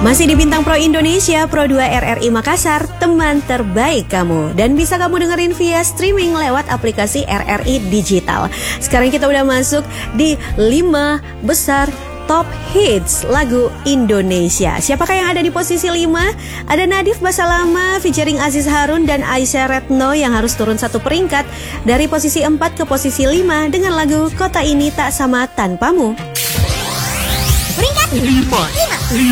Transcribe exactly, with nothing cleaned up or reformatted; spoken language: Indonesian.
Masih di Bintang Pro Indonesia, Pro dua R R I Makassar, teman terbaik kamu. Dan bisa kamu dengerin via streaming lewat aplikasi R R I Digital. Sekarang kita udah masuk di lima besar Top Hits lagu Indonesia. Siapakah yang ada di posisi lima? Ada Nadif Basalama featuring Aziz Harun dan Aisyah Retno yang harus turun satu peringkat dari posisi empat ke posisi lima dengan lagu Kota Ini Tak Sama Tanpamu. Peringkat lima.